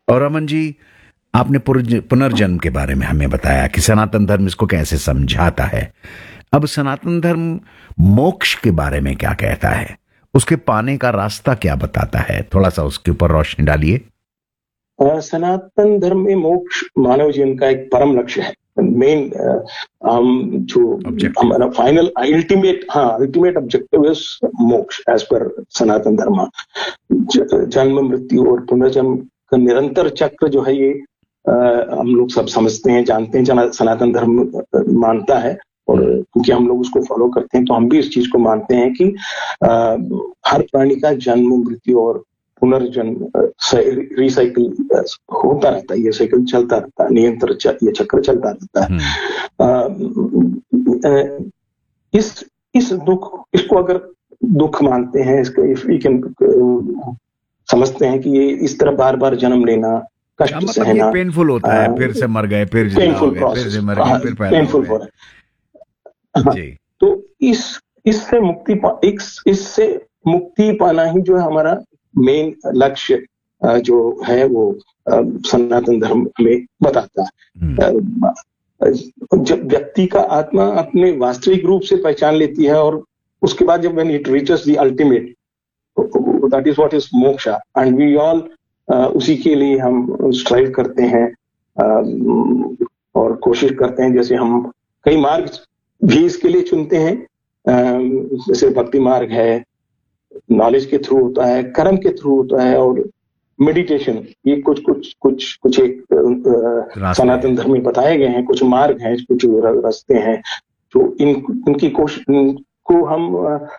और रमन जी, आपने पुनर्जन्म के बारे में हमें बताया कि सनातन धर्म इसको कैसे समझाता है। अब सनातन धर्म मोक्ष के बारे में क्या कहता है, उसके पाने का रास्ता क्या बताता है, थोड़ा सा उसके ऊपर रोशनी डालिए। सनातन धर्म में मोक्ष मानव जीवन का एक परम लक्ष्य है। मेन जो हमारा फाइनल अल्टीमेट ऑब्जेक्टिव इज मोक्ष एज पर सनातन धर्म। जन्म, मृत्यु और पुनर्जन्म का निरंतर चक्र जो है ये हम लोग सब समझते हैं, जानते हैं, सनातन धर्म मानता है। और क्योंकि हम लोग उसको फॉलो करते हैं तो हम भी इस चीज को मानते हैं कि हर प्राणी का जन्म, मृत्यु और पुनर्जन्म रिसाइकिल होता रहता है। ये साइकिल चलता रहता है, निरंतर ये चक्र चलता रहता है। इस दुख, इसको अगर दुख मानते हैं, इसको समझते हैं कि ये इस तरह बार बार जन्म लेना, कष्ट सहना, पेनफुल होता है, फिर से मर गए, फिर पेनफुल प्रोसेस, फिर से मर गए, फिर पेनफुल हो रहा है। तो इससे मुक्ति पाना ही जो है हमारा मेन लक्ष्य जो है वो सनातन धर्म हमें बताता है। जब व्यक्ति का आत्मा अपने वास्तविक रूप से पहचान लेती है और उसके बाद जब when it reaches the ultimate, that is what is moksha, and we all उसी के लिए हम स्ट्राइव करते हैं और कोशिश करते हैं। जैसे हम कई मार्ग भी इसके लिए चुनते हैं, जैसे भक्ति मार्ग है, नॉलेज के थ्रू होता है, कर्म के थ्रू होता है, और मेडिटेशन। ये कुछ एक सनातन धर्म में बताए गए हैं, कुछ मार्ग हैं, कुछ रास्ते हैं जो इनकी कोशिश को हम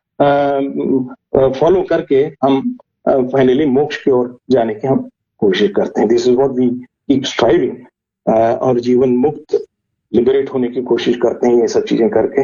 फॉलो करके हम फाइनली मोक्ष की ओर जाने की हम कोशिश करते हैं। This is what we keep striving, और जीवन मुक्त, लिबरेट होने की कोशिश करते हैं ये सब चीजें करके।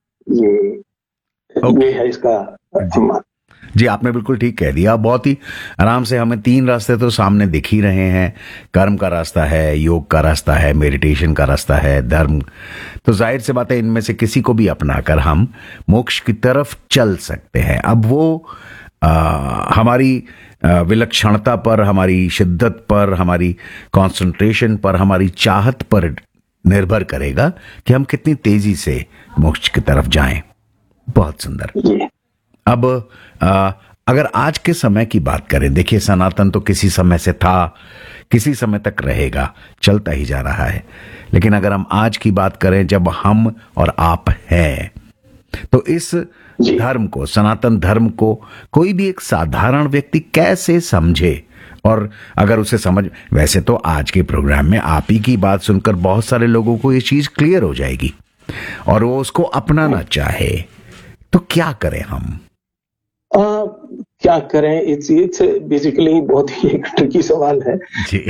ये है इसका जी, आपने बिल्कुल ठीक कह दिया। बहुत ही आराम से हमें 3 रास्ते तो सामने दिख ही रहे हैं। कर्म का रास्ता है, योग का रास्ता है, मेडिटेशन का रास्ता है, धर्म। तो जाहिर सी बात है इनमें से किसी को भी अपनाकर हम मोक्ष की तरफ चल सकते हैं। अब वो हमारी विलक्षणता पर, हमारी शिद्दत पर, हमारी कंसंट्रेशन पर, हमारी चाहत पर निर्भर करेगा कि हम कितनी तेजी से मोक्ष की तरफ जाएं। बहुत सुंदर। अब अगर आज के समय की बात करें, देखिए सनातन तो किसी समय से था, किसी समय तक रहेगा, चलता ही जा रहा है। लेकिन अगर हम आज की बात करें, जब हम और आप हैं, तो इस धर्म को, सनातन धर्म को कोई भी एक साधारण व्यक्ति कैसे समझे? और अगर उसे समझ, वैसे तो आज के प्रोग्राम में आप ही की बात सुनकर बहुत सारे लोगों को ये चीज क्लियर हो जाएगी और वो उसको अपनाना चाहे, तो क्या करें हम? क्या करें? इट्स बेसिकली बहुत ही एक ट्रिकी सवाल है जी।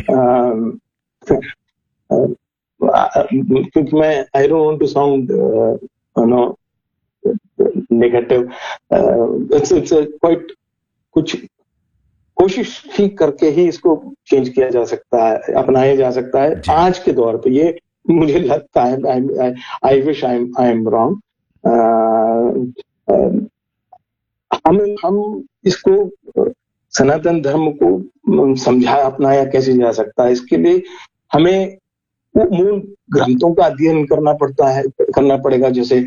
क्योंकि मैं I don't want to sound negative. It's quite, कुछ कोशिश ही करके ही इसको चेंज किया जा सकता है, अपनाया जा सकता है आज के दौर पे। ये मुझे लगता है, I wish I am wrong. हम इसको, सनातन धर्म को समझाया, अपनाया कैसे जा सकता है, इसके लिए हमें वो मूल ग्रंथों का अध्ययन करना पड़ेगा। जैसे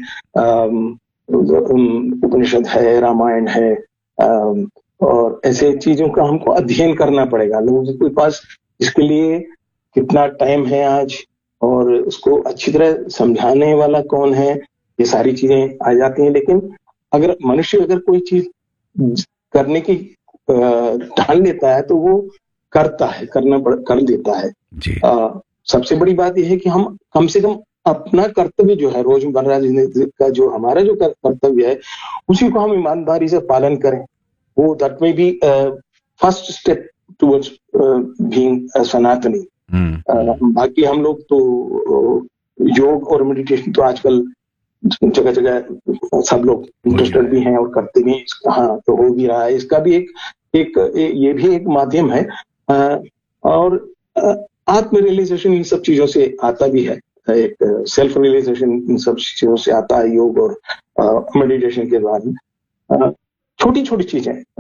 उपनिषद है, रामायण है, और ऐसे चीजों का हमको अध्ययन करना पड़ेगा। लोगों के पास इसके लिए कितना टाइम है आज, और उसको अच्छी तरह समझाने वाला कौन है, ये सारी चीजें आ जाती हैं। लेकिन अगर मनुष्य कोई चीज करने की ठान लेता है तो वो करता है, कर देता है जी। सबसे बड़ी बात यह है कि हम कम से कम अपना कर्तव्य जो है, रोजमर्रा जिंदगी का जो हमारा जो कर्तव्य है, उसी को हम ईमानदारी से पालन करें। वो दैट में B first step towards being सनातनी। बाकी हम लोग तो योग और मेडिटेशन तो आजकल जगह जगह सब लोग इंटरेस्टेड भी हैं और करते भी। हाँ, तो हो भी रहा है। इसका भी ये भी एक माध्यम है, और आत्म रियलाइजेशन इन सब चीजों से आता भी है। एक सेल्फ रियलाइजेशन इन सब चीजों से आता है योग और मेडिटेशन के द्वारा। छोटी छोटी चीजें